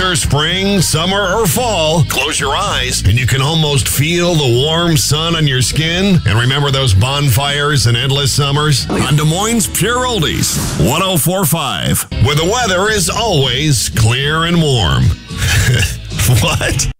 winter, spring, summer, or fall, close your eyes and you can almost feel the warm sun on your skin. And remember those bonfires and endless summers? On Des Moines Pure Oldies, 104.5, where the weather is always clear and warm. What?